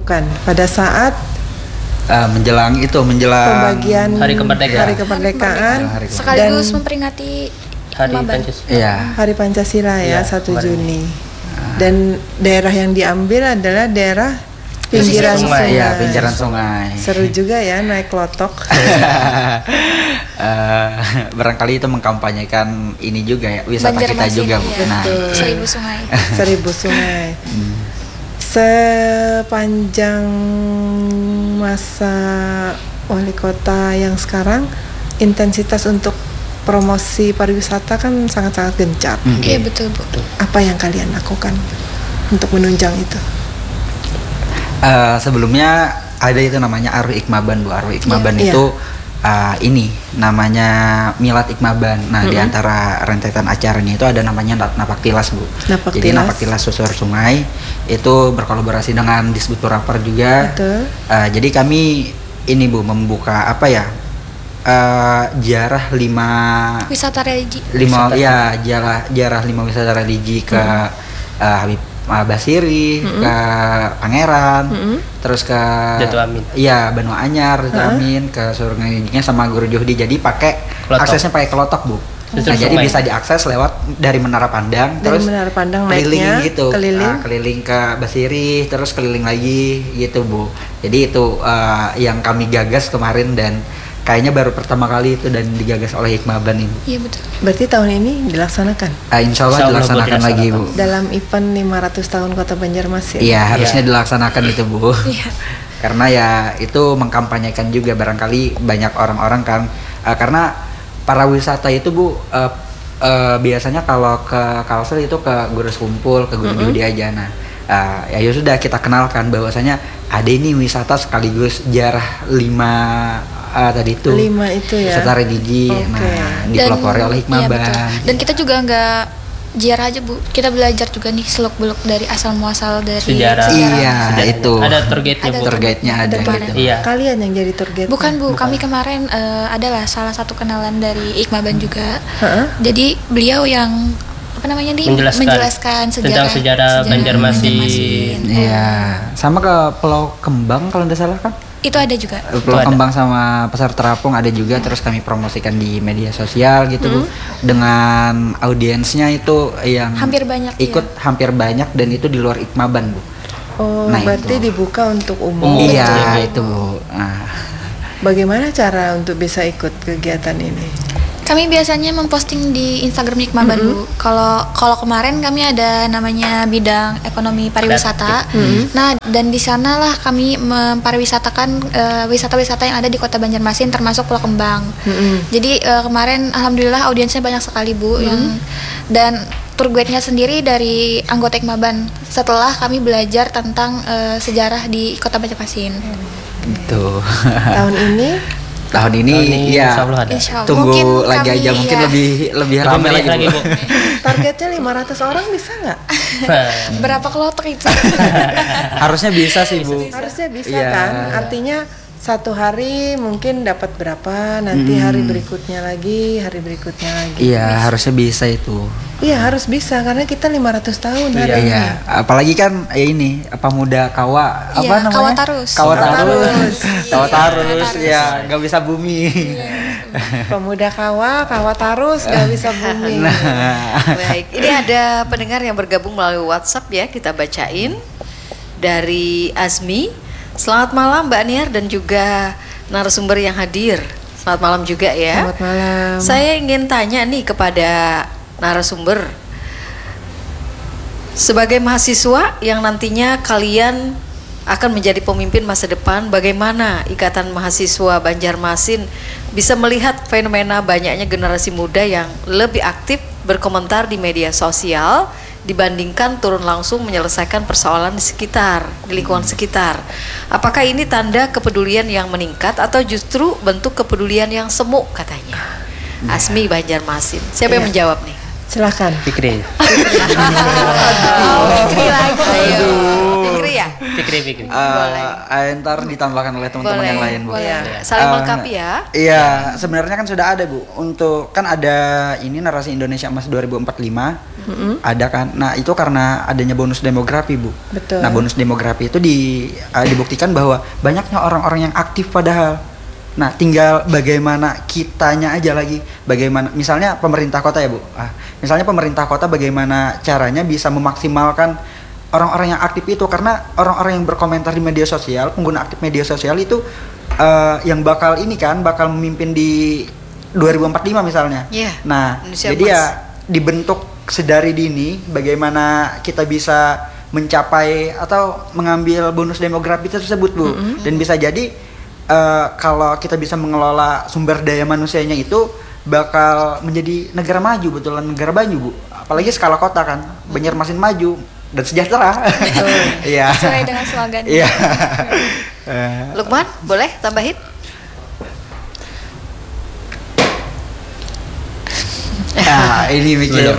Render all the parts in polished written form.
lakukan pada saat menjelang pembagian Hari Kemerdekaan. Kemerdekaan sekaligus memperingati Hari Ikmaban. Pancasila. Iya. Hari Pancasila ya, Iya, 1 kemarin. Juni. Dan daerah yang diambil adalah daerah pinggiran sungai. Iya, pinggiran sungai. Seru juga ya naik klotok. Barangkali itu mengkampanyekan ini juga ya, wisata kita Banjarmasin, juga, Bu. iya. Nah, Seribu sungai. 1000 sungai. Sepanjang masa wali kota yang sekarang, intensitas untuk promosi pariwisata kan sangat-sangat gencar. Iya betul Bu. Apa yang kalian lakukan untuk menunjang itu? sebelumnya ada itu namanya Arwah Ikmaban, Bu. Arwah Ikmaban Iya. itu ini namanya Milad Ikmaban. Nah, di antara rentetan acaranya itu ada namanya Napak Tilas, Bu. Napak Jadi Tilas. Napak Tilas Susur Sungai itu berkolaborasi dengan Disbud Rapper juga. Betul. Jadi kami ini, Bu, membuka apa ya? Jarah 5 Wisata religi. jarah 5 wisata religi ke Habib Basiri, ke Pangeran, terus ke Datu Amin. Iya, Banu Anyar, Datu Amin, ke Surungajinya sama Guru Johdi. Jadi pakai Kelotok. aksesnya pakai kelotok, Bu. Susur Nah, jadi sungai. bisa diakses lewat dari Menara Pandang, Dari terus Menara Pandang keliling naiknya, gitu. keliling. Keliling ke Basiri, terus keliling lagi gitu, Bu. Jadi itu yang kami gagas kemarin dan kayaknya baru pertama kali itu dan digagas oleh Ikmaban ini. Iya betul. Berarti tahun ini dilaksanakan Insya Allah Insya Allah, Bu, dilaksanakan lagi, Bu. dalam event 500 tahun Kota Banjarmasin. Iya, harusnya dilaksanakan itu, Bu. Iya. Karena ya itu mengkampanyekan juga, barangkali banyak orang-orang kan karena para wisata itu, Bu, biasanya kalau ke Kalsel itu ke Guru Kumpul, ke Guru Johdi aja. Nah, ya sudah kita kenalkan bahwasanya ada ini wisata sekaligus jarah 5 tadi itu 5 itu ya. wisata religi. Oke. Nah, dipelopori oleh Iya, Ikmaban. betul. Dan kita juga nggak ziarah aja Bu, kita belajar juga nih seluk beluk dari asal muasal dari Sejarah. Iya, Sejarahnya. itu. Ada tour guide-nya, Ada Bu. Tour guide-nya ada Kemarin. gitu. Iya. Kalian yang jadi tour guide. Bukan Bu, kami kemarin adalah salah satu kenalan dari Ikmaban juga. Heeh. Jadi beliau yang apa namanya nih Menjelaskan tentang sejarah Banjarmasin. Iya, sama ke Pulau Kembang kalau tidak salah kan? Itu ada juga. Pulau ada. Kembang sama Pasar Terapung ada juga, terus kami promosikan di media sosial gitu, Bu. Dengan audiensnya itu yang Hampir banyak, ikut hampir banyak dan itu di luar Ikmaban, Bu. Oh, Nah, berarti itu. dibuka untuk umum. Iya, itu, Bu. Nah, Bagaimana cara untuk bisa ikut kegiatan ini? Kami biasanya memposting di Instagram Ikmaban Bu. Kalau kemarin kami ada namanya bidang ekonomi pariwisata. Nah, dan di sanalah kami mempariwisatakan wisata-wisata yang ada di Kota Banjarmasin termasuk Pulau Kembang. Jadi kemarin alhamdulillah audiensnya banyak sekali Bu dan tour guide-nya sendiri dari anggota Ikmaban setelah kami belajar tentang sejarah di Kota Banjarmasin. itu. Tahun ini Tahun ini ya Insya Allah ada. Insya Allah. tunggu Mungkin lagi kami, aja, mungkin ya. lebih ramai meriah lagi, Bu. Bu. targetnya 500 orang bisa nggak? Berapa kelotok itu? Harusnya bisa sih, Bu. Harusnya bisa Iya. kan? Artinya satu hari mungkin dapat berapa, nanti hari berikutnya lagi, hari berikutnya lagi. Iya, harusnya bisa itu. Iya harus bisa karena kita 500 tahun hari ini. Iya, apalagi kan ini Pemuda Kawa apa Iya, namanya? Kawatarus. Kawatarus. Kawatarus Kawatarus. ya, nggak bisa bumi. Pemuda Kawa Tarus gak bisa bumi. Baik, ini ada pendengar yang bergabung melalui WhatsApp ya, kita bacain. Dari Azmi. Selamat malam Mbak Niar dan juga narasumber yang hadir. Selamat malam juga ya. Selamat malam. Saya ingin tanya nih kepada narasumber. Sebagai mahasiswa yang nantinya kalian akan menjadi pemimpin masa depan, bagaimana Ikatan Mahasiswa Banjarmasin bisa melihat fenomena banyaknya generasi muda yang lebih aktif berkomentar di media sosial dibandingkan turun langsung menyelesaikan persoalan di sekitar, di lingkungan sekitar. Apakah ini tanda kepedulian yang meningkat atau justru bentuk kepedulian yang semu katanya? Asmi Banjarmasin. Siapa yang menjawab nih? Silakan. Fikri. Fikri lagi. Ayo. Fikri ya? Fikri. bikin. Ntar ditambahkan oleh teman-teman yang lain, Bu. Boleh. Saling melengkapi ya. Iya, sebenarnya kan sudah ada, Bu. Untuk kan ada ini narasi Indonesia Emas 2045. Ada kan. Nah, itu karena adanya bonus demografi, Bu. Betul. Nah, bonus demografi itu dibuktikan bahwa banyaknya orang-orang yang aktif padahal. Nah, tinggal bagaimana kitanya aja lagi. Bagaimana misalnya pemerintah kota ya, Bu. Misalnya pemerintah kota bagaimana caranya bisa memaksimalkan orang-orang yang aktif itu, karena orang-orang yang berkomentar di media sosial, pengguna aktif media sosial itu yang bakal memimpin di 2045 misalnya. Iya. Nah, Indonesia jadi Emas. ya dibentuk sedari dini bagaimana kita bisa mencapai atau mengambil bonus demografi tersebut, Bu. Dan bisa jadi kalau kita bisa mengelola sumber daya manusianya itu bakal menjadi negara maju, betulan negara maju, Bu. Apalagi skala kota kan, Banjarmasin maju dan sejahtera. Iya. Sesuai dengan slogan. Iya. Lukman, boleh tambahin? Ini mikir.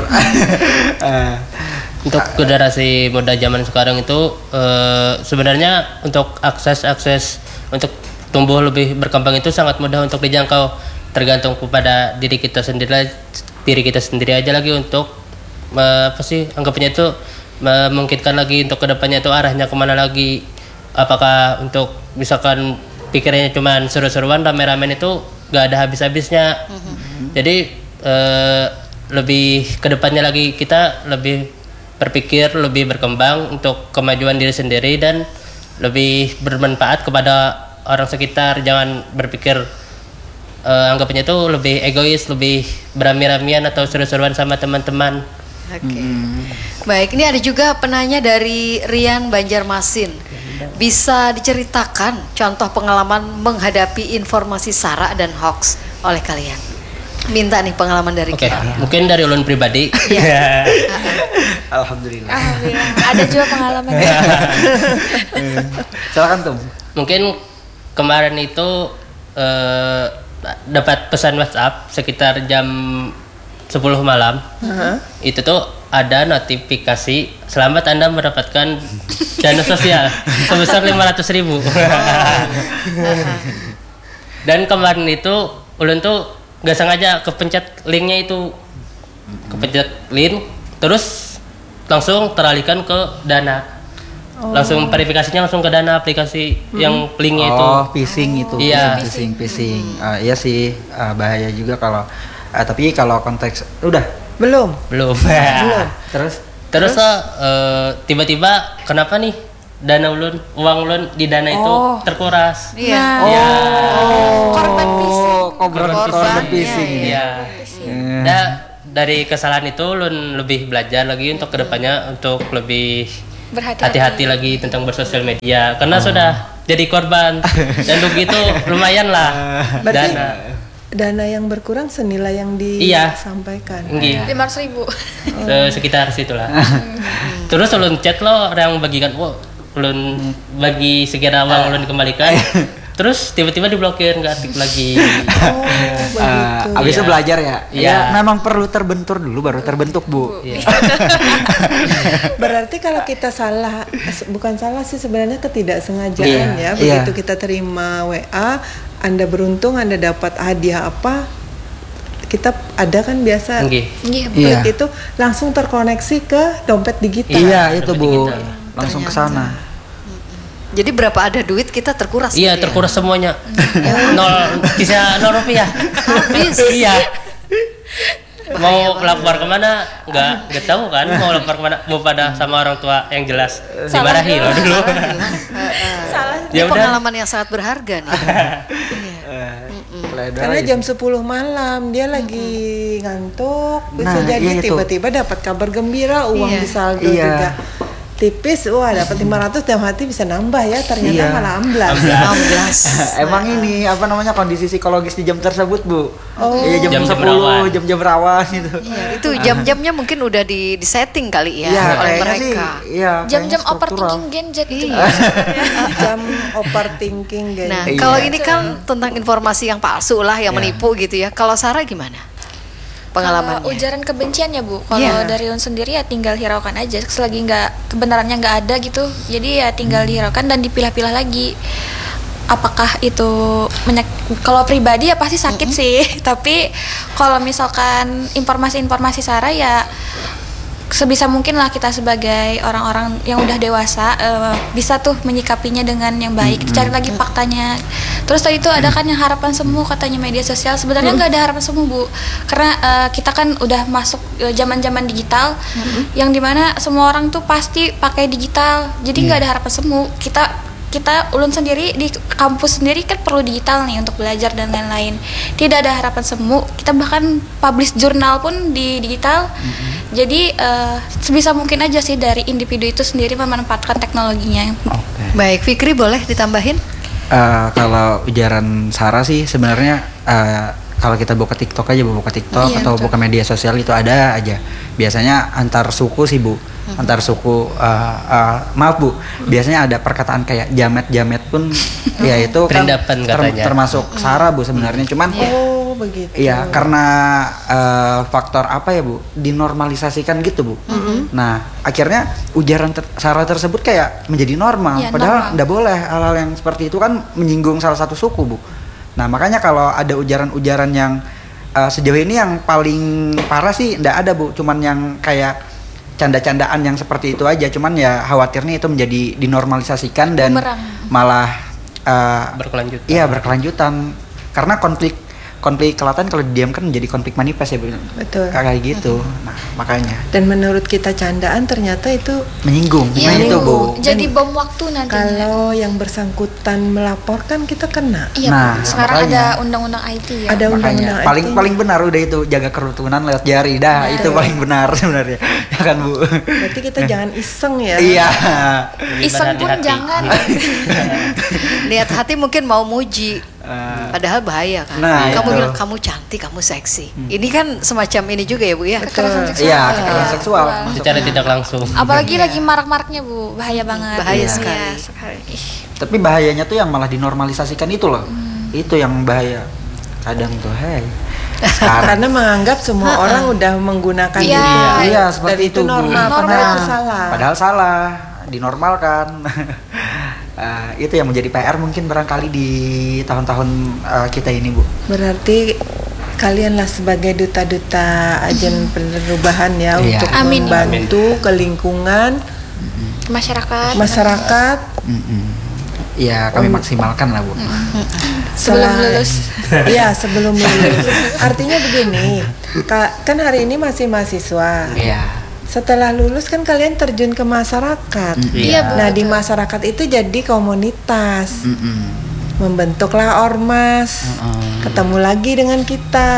Untuk generasi muda zaman sekarang itu sebenarnya untuk akses untuk tumbuh lebih berkembang itu sangat mudah untuk dijangkau, tergantung kepada diri kita sendiri aja lagi untuk anggapnya itu memungkinkan lagi untuk kedepannya itu arahnya kemana lagi. Apakah untuk misalkan pikirannya cuman seru-seruan rame-ramen itu gak ada habis-habisnya. Jadi lebih kedepannya lagi kita lebih berpikir, lebih berkembang untuk kemajuan diri sendiri dan lebih bermanfaat kepada orang sekitar. Jangan berpikir anggapnya itu lebih egois, lebih berami-ramian atau seru-seruan sama teman-teman. Oke. Baik, ini ada juga penanya dari Rian Banjarmasin. Bisa diceritakan contoh pengalaman menghadapi informasi sara dan hoax oleh kalian? Minta nih pengalaman dari Oke, kita. mungkin dari ulun pribadi. Alhamdulillah. Ada juga pengalaman. Silakan Tum. Mungkin kemarin itu dapat pesan WhatsApp sekitar jam 10 malam. Itu tuh ada notifikasi, selamat Anda mendapatkan dana sosial sebesar 500.000. Dan kemarin itu ulun tuh gak sengaja kepencet linknya itu, kepencet link terus langsung teralihkan ke Dana. Langsung verifikasinya langsung ke Dana aplikasi yang linknya itu. Phishing itu. Iya. Phishing. Iya sih, bahaya juga kalau tapi kalau konteks udah Belum. terus tiba-tiba kenapa nih uang ulun di Dana itu terkuras. Iya. Korban phishing. Korban phishing. Iya. Nah, dari kesalahan itu ulun lebih belajar lagi untuk kedepannya untuk lebih hati-hati lagi tentang bersosial media karena sudah jadi korban dan rugi itu lumayan lah. Berarti dana yang berkurang senilai yang disampaikan. Iya. 500.000. Sekitar situlah. Terus ulun chat lo yang bagikan, ulun bagi sekira uang ulun dikembalikan. Terus tiba-tiba diblokir, nggak aktif lagi. Begitu. Abis itu belajar ya? Iya. Memang perlu terbentur dulu baru terbentuk, Bu. Iya. Berarti kalau kita salah, bukan salah sih sebenarnya, ketidaksengajaan ya. Begitu kita terima WA, Anda beruntung, Anda dapat hadiah apa, kita ada kan biasa Iya. itu langsung terkoneksi ke dompet digital. Iya, itu Bu. Langsung ke sana. Jadi berapa ada duit kita terkuras. Iya, gitu ya? terkuras semuanya. Bisa 0 rupiah. Habis. Iya. Mau lapor kemana? Nggak tahu kan. Mau lapor kemana? Mau pada sama orang tua yang jelas dimarahi loh dulu. Ini pengalaman yang sangat berharga nih. Karena jam 10 malam dia lagi ngantuk, bisa jadi tiba-tiba dapat kabar gembira, uang di saldo juga tipis, dapat 500, dalam hati bisa nambah ya, ternyata malah 16. Emang ini kondisi psikologis di jam tersebut, Bu. Iya, jam 10, rawan. jam rawan gitu. Iya, itu jam-jamnya mungkin udah di setting kali ya Iya, oleh kayaknya mereka. sih, iya, Jam-jam kayaknya overthinking gadget itu. Jam overthinking gitu. Nah, kalau ini kan tentang informasi yang palsu lah, yang menipu gitu ya. Kalau Sarah gimana? pengalamannya. Ujaran kebencian ya Bu. Kalau Iya. dari UN sendiri ya tinggal hiraukan aja. Selagi kebenarannya nggak ada gitu, jadi ya tinggal dihiraukan dan dipilah-pilah lagi. Apakah itu kalau pribadi ya pasti sakit sih. Tapi kalau misalkan informasi-informasi sara ya sebisa mungkin lah kita sebagai orang-orang yang udah dewasa bisa tuh menyikapinya dengan yang baik. Cari lagi faktanya. Terus tadi itu ada kan yang harapan semu katanya media sosial. Sebenarnya nggak ada harapan semu Bu, karena kita kan udah masuk zaman-zaman digital, yang dimana semua orang tuh pasti pakai digital. Jadi nggak ada harapan semu. Kita ulun sendiri di kampus sendiri kan perlu digital nih untuk belajar dan lain-lain. Tidak ada harapan semu. Kita bahkan publish jurnal pun di digital. Jadi sebisa mungkin aja sih dari individu itu sendiri memanfaatkan teknologinya. Baik, Fikri boleh ditambahin? Kalau ujaran sara sih sebenarnya kalau kita buka TikTok aja, buka TikTok Iya, atau betul. buka media sosial itu ada aja. Biasanya antar suku sih Bu, antar suku. Maaf Bu, biasanya ada perkataan kayak jamet-jamet pun, ya itu kan Perindapan katanya. termasuk sara Bu sebenarnya. Cuman Oh, begitu. iya karena faktor apa ya Bu, dinormalisasikan gitu Bu. Nah akhirnya ujaran sara tersebut kayak menjadi normal, Iya, padahal normal. nggak boleh hal-hal yang seperti itu kan menyinggung salah satu suku Bu. Nah makanya kalau ada ujaran-ujaran yang sejauh ini yang paling parah sih nggak ada Bu, cuman yang kayak canda-candaan yang seperti itu aja. Cuman ya khawatirnya itu menjadi dinormalisasikan dan Bumerang. malah Berkelanjutan. iya berkelanjutan karena konflik kelatan kalau didiamkan menjadi konflik manifest ya Bu. Betul. Kayak gitu. Nah makanya Dan menurut kita candaan ternyata itu menyinggung. Iya, Nah itu Bu. jadi bom waktu nantinya. kalau yang bersangkutan melaporkan kita kena. Iya, Nah, Bu. Sekarang makanya. ada undang-undang IT ya. Ada undang-undang Makanya paling IT. paling benar udah itu jaga kerukunan lewat jari. Dah itu paling benar sebenarnya. Ya kan Bu. Berarti kita jangan iseng ya. Iya. Iseng pun Berhati-hati. jangan. Lihat hati mungkin mau muji, padahal bahaya kan. Nah, Kamu itu. bilang kamu cantik, kamu seksi. Ini kan semacam ini juga ya Bu ya. Kekerasan seksual. Iya, kekerasan seksual. Secara tidak langsung. Apalagi lagi marak-maraknya Bu, bahaya banget. Bahaya Iya, sekali. sekali. Ih. Tapi bahayanya tuh yang malah dinormalisasikan itu loh. Itu yang bahaya. Kadang tuh, hey. Sekarang Karena menganggap semua orang udah menggunakan Iya. itu. Iya, Dan seperti itu itu, Bu. normal, padahal Normal. itu salah. Padahal salah, dinormalkan. Itu yang menjadi PR mungkin barangkali di tahun-tahun kita ini Bu. Berarti kalianlah sebagai duta-duta agen perubahan ya Iya. untuk Amin. membantu ke lingkungan Masyarakat. masyarakat. Ya kami maksimalkan lah Bu. Sebelum lulus. Iya, sebelum lulus. Artinya begini, kan hari ini masih mahasiswa. Iya. Setelah lulus kan kalian terjun ke masyarakat. Iya, Bu. Nah, di masyarakat itu jadi komunitas. Membentuklah ormas. Ketemu lagi dengan kita.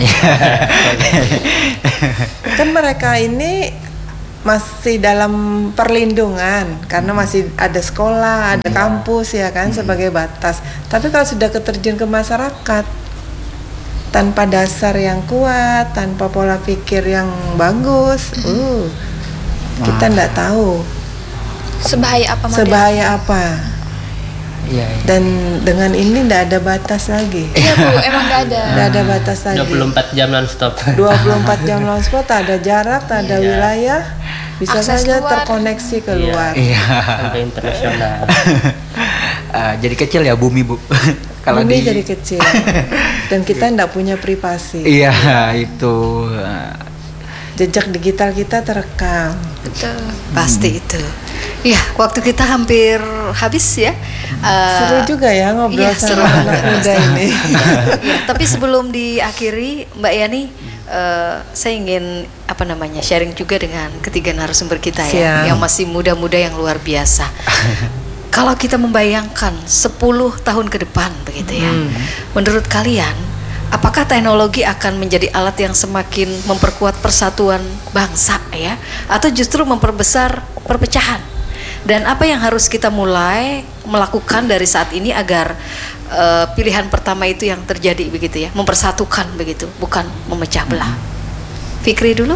Kan mereka ini masih dalam perlindungan karena masih ada sekolah, ada kampus ya kan sebagai batas. Tapi kalau sudah keterjun ke masyarakat tanpa dasar yang kuat, tanpa pola pikir yang bagus, kita nggak tahu Sebahaya apa model? sebahaya apa. Iya. Dan dengan ini nggak ada batas lagi. Iya Bu, emang gak ada. Nggak ada batas lagi. 24 jam non-stop. 24 jam non-stop, tak ada jarak, tak ada wilayah, bisa Akses saja luar. terkoneksi keluar. Iya. Sampai internasional. Jadi kecil ya bumi Bu. Kalau Bumi di jadi kecil dan kita nggak punya privasi. Iya itu. Jejak digital kita terekam. Betul. Pasti itu. Iya, waktu kita hampir habis ya. Seru juga ya ngobrol iya, sama seru. anak muda ini. Ya, tapi sebelum diakhiri, Mbak Yani, saya ingin sharing juga dengan ketiga narasumber kita ya, Siap. yang masih muda-muda yang luar biasa. Kalau kita membayangkan 10 tahun ke depan begitu ya, menurut kalian, apakah teknologi akan menjadi alat yang semakin memperkuat persatuan bangsa ya, atau justru memperbesar perpecahan? Dan apa yang harus kita mulai melakukan dari saat ini agar pilihan pertama itu yang terjadi begitu ya, mempersatukan begitu, bukan memecah belah. Fikri dulu.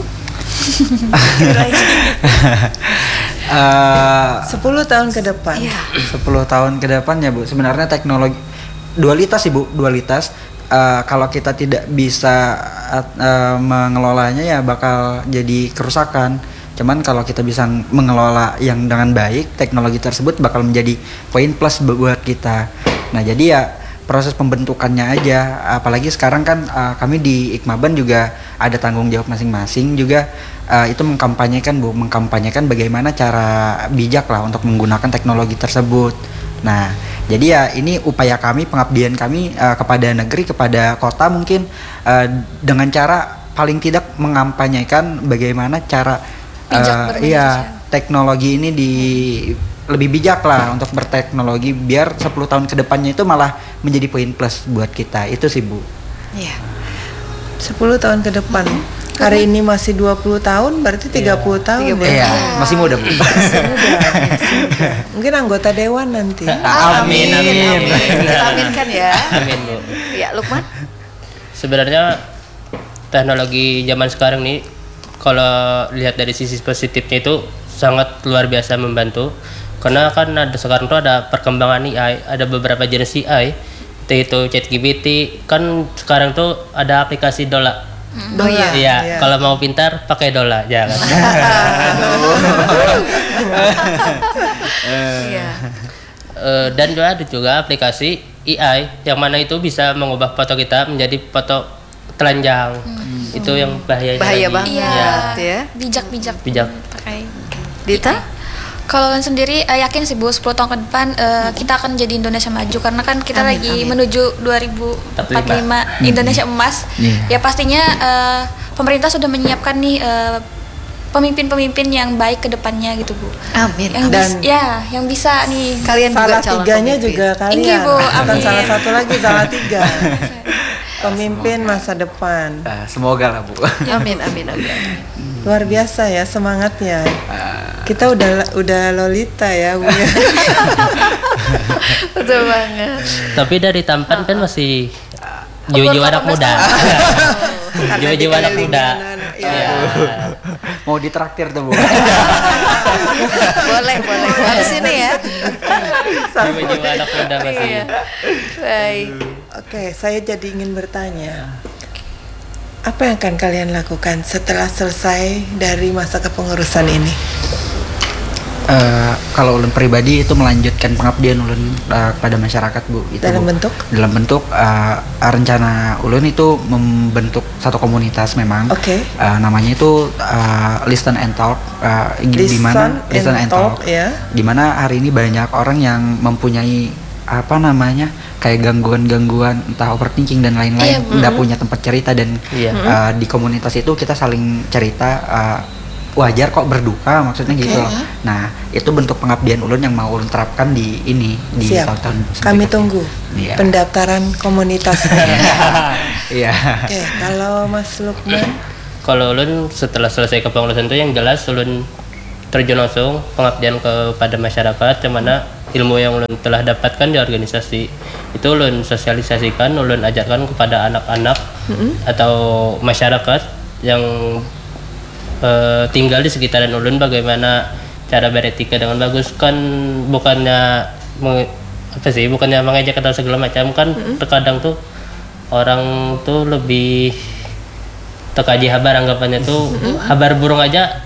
10 tahun ke depan. Iya. 10 tahun ke depan ya Bu. Sebenarnya teknologi dualitas sih Bu, dualitas. kalau kita tidak bisa mengelolanya ya bakal jadi kerusakan. Cuman kalau kita bisa mengelola yang dengan baik, teknologi tersebut bakal menjadi poin plus buat kita. Nah jadi ya proses pembentukannya aja, apalagi sekarang kan kami di Ikmaban juga ada tanggung jawab masing-masing juga, itu mengkampanyekan bagaimana cara bijak lah untuk menggunakan teknologi tersebut. Nah jadi ya ini upaya kami, pengabdian kami kepada negeri, kepada kota mungkin dengan cara paling tidak mengampanyekan bagaimana cara teknologi ini lebih bijak lah untuk berteknologi biar 10 tahun ke depannya itu malah menjadi poin plus buat kita. Itu sih Bu. Iya. 10 tahun ke depan. Hari ini masih 20 tahun, berarti 30 tahun ya. Iya, masih muda Bu. Masih muda. Mungkin anggota dewan nanti. Amin. Kita aminkan ya. Amin Bu. Ya, Lukman. Sebenarnya teknologi zaman sekarang nih, kalau lihat dari sisi positifnya itu sangat luar biasa membantu. Karena kan sekarang tuh ada perkembangan AI, ada beberapa jenis AI, yaitu ChatGPT. Kan sekarang tuh ada aplikasi Dola. Dola. Iya, kalau mau pintar pakai Dola, ya kan. Iya. Dan juga ada juga aplikasi AI yang mana itu bisa mengubah foto kita menjadi foto telanjang. Itu yang bahaya Banget Iya. ya. Bijak Bijak. pakai. Dita? Kalau Lun sendiri yakin sih Bu 10 tahun ke depan kita akan jadi Indonesia maju, karena kan kita lagi menuju 2045 Indonesia emas. Ya pastinya pemerintah sudah menyiapkan nih pemimpin-pemimpin yang baik ke depannya gitu Bu. Amin. Yang bisa nih. Kalian Salah juga calon tiganya pemimpin. juga kalian. Ini, Bu, Bukan amin. salah satu lagi, salah tiga. Pemimpin masa depan. Semoga lah Bu. Amin. Luar biasa ya semangatnya. Kita udah lolita ya Bu ya. Betul banget. Tapi dari tampan kan masih jiwa-jiwa anak muda. Jiwa-jiwa anak muda. Iya. Mau ditraktir tuh Bu. boleh. Harus ini ya. Jiwa-jiwa anak muda masih. Iya. Baik. Oke, saya jadi ingin bertanya. Apa yang akan kalian lakukan setelah selesai dari masa kepengurusan ini? Kalau ulun pribadi itu melanjutkan pengabdian ulun kepada masyarakat Bu. Itu, Dalam Bu. bentuk? Dalam bentuk rencana ulun itu membentuk satu komunitas memang. Oke. Namanya itu Listen and Talk. Listen and Talk. Ya. Dimana hari ini banyak orang yang mempunyai kayak gangguan entah overthinking dan lain-lain, nggak punya tempat cerita dan di komunitas itu kita saling cerita. Wajar kok berduka maksudnya gitu. Nah itu bentuk pengabdian ulun yang mau ulun terapkan di Siap. tahun-tahun Kami berikutnya. tunggu pendaftaran komunitas. Iya. Oke, kalau Mas Lukman, Kalau ulun setelah selesai kepengurusan itu yang jelas ulun terjun langsung pengabdian kepada masyarakat, yang mana ilmu yang ulun telah dapatkan di organisasi itu ulun sosialisasikan, ulun ajarkan kepada anak-anak atau masyarakat yang tinggal di sekitaran ulun bagaimana cara beretika dengan bagus. Kan bukannya mengejek atau segala macam kan. Terkadang tuh orang tuh lebih tekaji habar, anggapannya tuh habar burung aja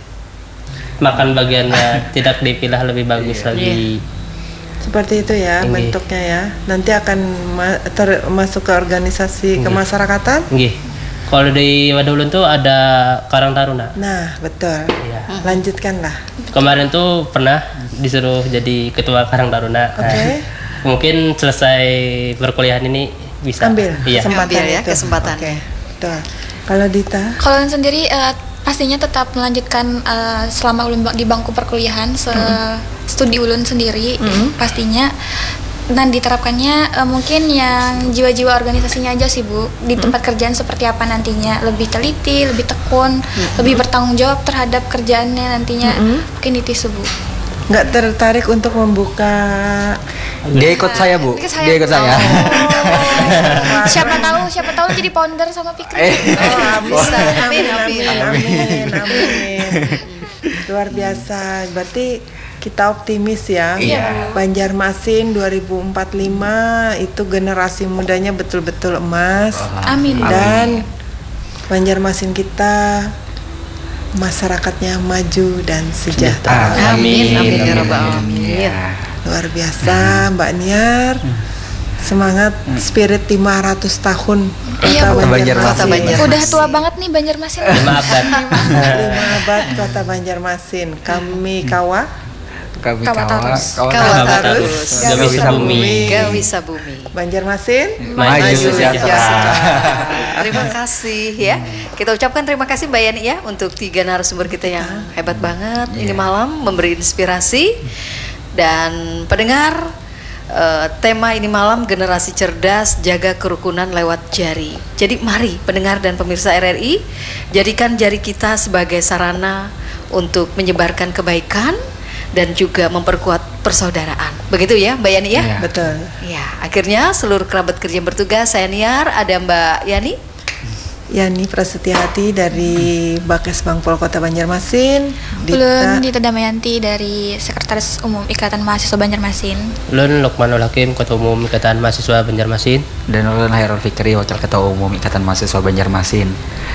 makan bagiannya tidak dipilah lebih bagus lagi. seperti itu ya bentuknya ya. Nanti akan masuk ke organisasi kemasyarakatan. Kalau di Wadah Ulun tuh ada Karang Taruna. Nah, betul. Iya. Lanjutkanlah. Kemarin tuh pernah disuruh jadi ketua Karang Taruna. Oke. Mungkin selesai perkuliahan ini bisa. Ambil Iya. kesempatan Ambil ya, itu. kesempatan. Oke. Betul. Kalau Dita? Kalau Lun sendiri pastinya tetap melanjutkan selama Ulun di bangku perkuliahan studi Ulun sendiri pastinya. Dan diterapkannya mungkin yang jiwa-jiwa organisasinya aja sih Bu. Di tempat kerjaan seperti apa nantinya, lebih teliti, lebih tekun, lebih bertanggung jawab terhadap kerjaannya nantinya. Mungkin itu sih Bu. Nggak tertarik untuk membuka? Dia ikut saya Bu. Dia ikut saya. Siapa tahu jadi founder sama Fikri. Bisa. Amin. Amin. Luar biasa. Berarti kita optimis ya. Iya. Banjarmasin 2045 itu generasi mudanya betul-betul emas. Amin. Dan Banjarmasin kita masyarakatnya maju dan sejahtera. Amin, amin ya rabbal alamin. Iya. Luar biasa Mbak Niar. Semangat spirit 500 tahun Iya, Kota Bu. Banjarmasin. Udah tua banget nih Banjarmasin. 5 abad. 5 abad Kota Banjarmasin. Kami Kami Kawatarus. Kawatarus. Gawi Sabumi. Gawi Sabumi. Banjarmasin Maju sejahtera. Terima kasih ya. Kita ucapkan terima kasih Mbak Yani ya untuk 3 narasumber kita yang hebat banget ini malam memberi inspirasi. Dan pendengar, tema ini malam generasi cerdas jaga kerukunan lewat jari. Jadi mari pendengar dan pemirsa RRI, jadikan jari kita sebagai sarana untuk menyebarkan kebaikan dan juga memperkuat persaudaraan. Begitu ya Mbak Yani ya? Iya. betul. Ya, akhirnya seluruh kerabat kerja yang bertugas, saya Niar, ada Mbak Yani. Yani Prasetyahati dari Bakesbangpol Kota Banjarmasin. Ulun Dita Damayanti dari Sekretaris Umum Ikatan Mahasiswa Banjarmasin. Ulun Lukmanul Hakim, Ketua Umum Ikatan Mahasiswa Banjarmasin. Dan ulun Hairul Fikri, Wakil Ketua Umum Ikatan Mahasiswa Banjarmasin.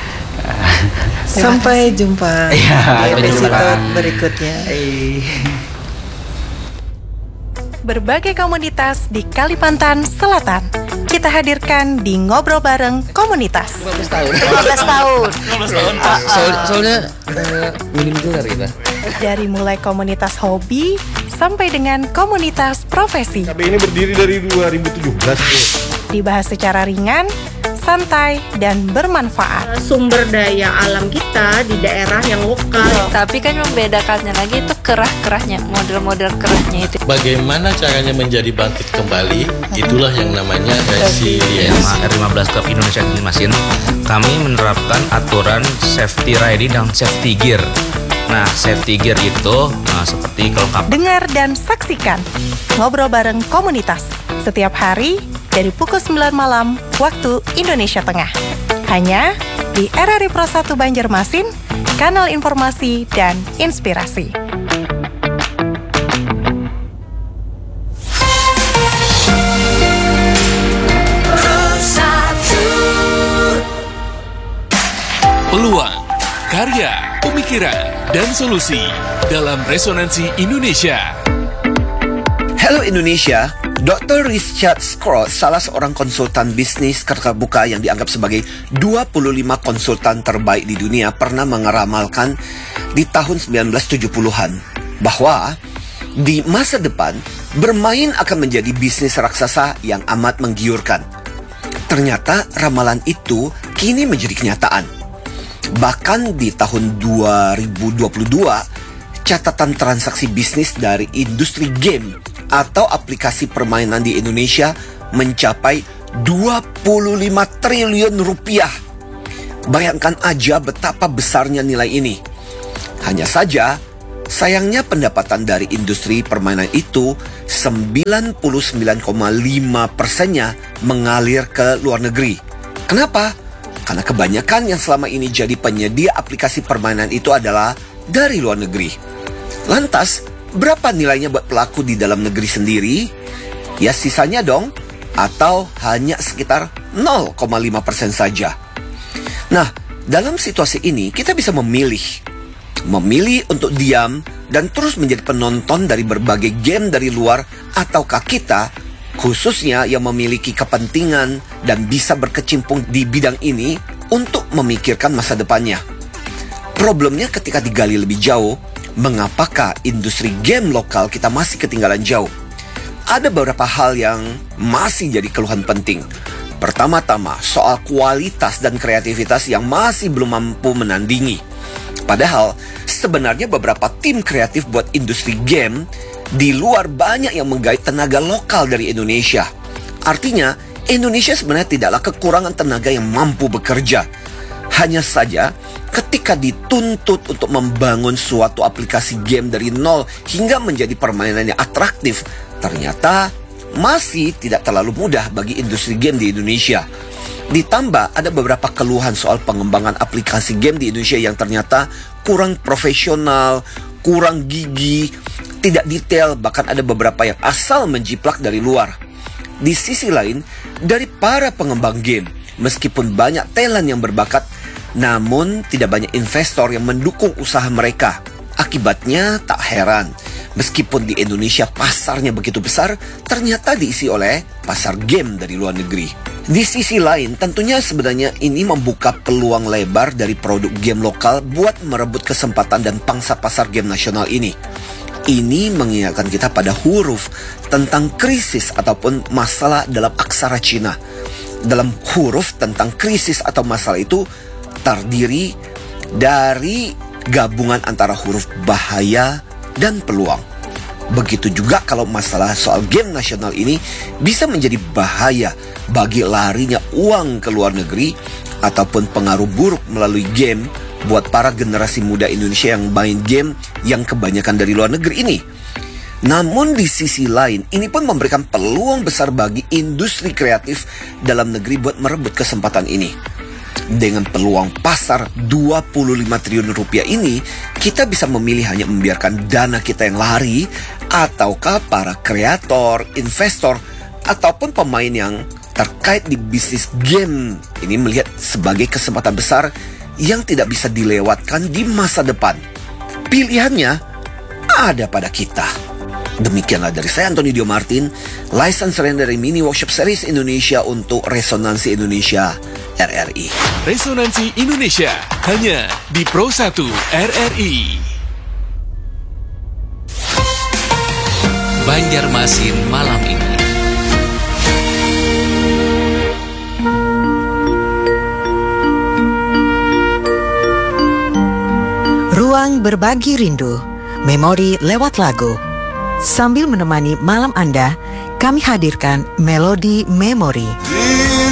Sampai jumpa Iya, di sampai jumpa. episode berikutnya. Berbagai komunitas di Kalimantan Selatan kita hadirkan di Ngobrol Bareng Komunitas. 15 tahun. Soalnya minim gelar kita. Dari mulai komunitas hobi sampai dengan komunitas profesi. KB ini berdiri dari 2017. Dibahas secara ringan, santai, dan bermanfaat. Sumber daya alam kita di daerah yang lokal. Tapi kan membedakannya lagi itu kerah-kerahnya, model-model kerahnya itu. Bagaimana caranya menjadi bangkit kembali, itulah yang namanya resilience. Sama R15 Club Indonesia Banjarmasin, kami menerapkan aturan safety riding dan safety gear. Nah, safety gear itu seperti kelengkapan. Dengar dan saksikan Ngobrol Bareng Komunitas setiap hari dari pukul 9 malam waktu Indonesia Tengah. Hanya di RRI Pro 1 Banjarmasin, kanal informasi dan inspirasi. Peluang, karya, pemikiran, dan solusi dalam Resonansi Indonesia. Hello Indonesia, Dr. Richard Scrott, salah seorang konsultan bisnis terkemuka yang dianggap sebagai 25 konsultan terbaik di dunia, pernah mengeramalkan di tahun 1970-an bahwa di masa depan bermain akan menjadi bisnis raksasa yang amat menggiurkan. Ternyata ramalan itu kini menjadi kenyataan. Bahkan di tahun 2022, catatan transaksi bisnis dari industri game atau aplikasi permainan di Indonesia mencapai 25 triliun rupiah. Bayangkan aja betapa besarnya nilai ini. Hanya saja, sayangnya pendapatan dari industri permainan itu 99,5%-nya mengalir ke luar negeri. Kenapa? Karena kebanyakan yang selama ini jadi penyedia aplikasi permainan itu adalah dari luar negeri. Lantas, berapa nilainya buat pelaku di dalam negeri sendiri? Ya sisanya dong, atau hanya sekitar 0,5% saja. Nah, dalam situasi ini kita bisa memilih untuk diam dan terus menjadi penonton dari berbagai game dari luar, ataukah kita khususnya yang memiliki kepentingan dan bisa berkecimpung di bidang ini untuk memikirkan masa depannya. Problemnya ketika digali lebih jauh, mengapakah industri game lokal kita masih ketinggalan jauh? Ada beberapa hal yang masih jadi keluhan penting. Pertama-tama, soal kualitas dan kreativitas yang masih belum mampu menandingi. Padahal, sebenarnya beberapa tim kreatif buat industri game di luar banyak yang menggait tenaga lokal dari Indonesia. Artinya, Indonesia sebenarnya tidaklah kekurangan tenaga yang mampu bekerja. Hanya saja, ketika dituntut untuk membangun suatu aplikasi game dari nol hingga menjadi permainan yang atraktif, ternyata masih tidak terlalu mudah bagi industri game di Indonesia. Ditambah ada beberapa keluhan soal pengembangan aplikasi game di Indonesia yang ternyata kurang profesional, kurang gigih, tidak detail, bahkan ada beberapa yang asal menjiplak dari luar. Di sisi lain, dari para pengembang game, meskipun banyak talent yang berbakat, namun tidak banyak investor yang mendukung usaha mereka. Akibatnya tak heran, meskipun di Indonesia pasarnya begitu besar, ternyata diisi oleh pasar game dari luar negeri. Di sisi lain, tentunya sebenarnya ini membuka peluang lebar dari produk game lokal buat merebut kesempatan dan pangsa pasar game nasional ini. Ini mengingatkan kita pada huruf tentang krisis ataupun masalah dalam aksara Cina. Dalam huruf tentang krisis atau masalah itu terdiri dari gabungan antara huruf bahaya dan peluang. Begitu juga kalau masalah soal game nasional ini bisa menjadi bahaya bagi larinya uang ke luar negeri ataupun pengaruh buruk melalui game buat para generasi muda Indonesia yang main game yang kebanyakan dari luar negeri ini. Namun di sisi lain, ini pun memberikan peluang besar bagi industri kreatif dalam negeri buat merebut kesempatan ini. Dengan peluang pasar 25 triliun rupiah ini, kita bisa memilih hanya membiarkan dana kita yang lari, ataukah para kreator, investor, ataupun pemain yang terkait di bisnis game ini melihat sebagai kesempatan besar yang tidak bisa dilewatkan di masa depan. Pilihannya ada pada kita. Demikianlah dari saya, Antoni Dio Martin, license dari Mini Workshop Series Indonesia untuk Resonansi Indonesia RRI. Resonansi Indonesia hanya di Pro 1 RRI. Banjarmasin malam ini. Ruang berbagi rindu, memori lewat lagu. Sambil menemani malam Anda, kami hadirkan Melodi Memori.